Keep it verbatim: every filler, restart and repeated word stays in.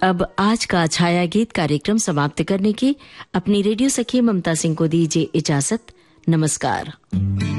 अब आज का छाया गीत कार्यक्रम समाप्त करने की अपनी रेडियो सखी ममता सिंह को दीजिए इजाजत। नमस्कार।